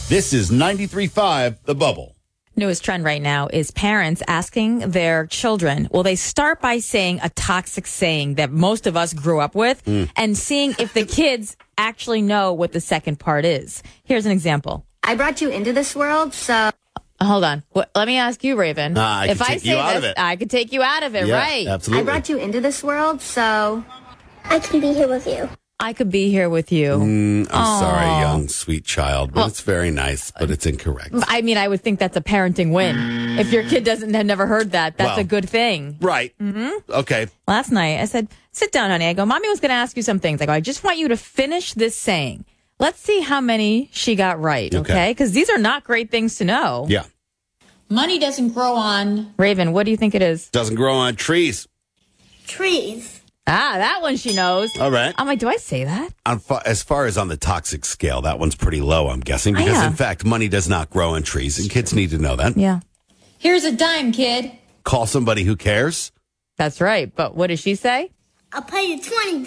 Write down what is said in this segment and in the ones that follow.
This is 93.5 The Bubble. Newest trend right now is parents asking their children, will they start by saying a toxic saying that most of us grew up with and seeing if the kids actually know what the second part is. Here's an example. I brought you into this world, so... Hold on. Let me ask you, Raven. I if can I take say you out this, of it. I could take you out of it, Yeah, right? absolutely. I brought you into this world, so... I can be here with you. I could be here with you. I'm sorry, young, sweet child, but it's very nice, but it's incorrect. I mean, I would think that's a parenting win. If your kid have never heard that, that's a good thing. Right. Mm-hmm. Okay. Last night, I said, sit down, honey. I go, Mommy was going to ask you some things. I go, I just want you to finish this saying. Let's see how many she got right, okay? Because these are not great things to know. Yeah. Money doesn't grow on... Raven, what do you think it is? Doesn't grow on trees. Trees. Ah, that one she knows. All right. I'm like, do I say that? As far as on the toxic scale, that one's pretty low, I'm guessing, because yeah. in fact, money does not grow on trees, and kids need to know that. Yeah. Here's a dime, kid. Call somebody who cares. That's right. But what does she say? I'll pay you $20.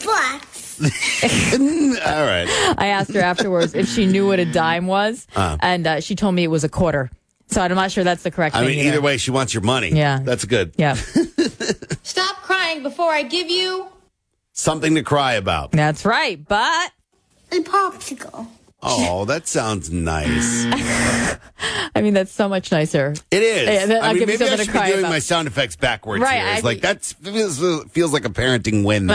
All right. I asked her afterwards if she knew what a dime was, and she told me it was a quarter. So I'm not sure that's the correct thing. I mean, either way, she wants your money. Yeah. That's good. Yeah. Stop crying before I give you... Something to cry about. That's right. But... A popsicle. Oh, that sounds nice. I mean, that's so much nicer. It is. I'll give you maybe I something to should cry be doing about. my sound effects backwards Right, here. It's like that feels like a parenting win.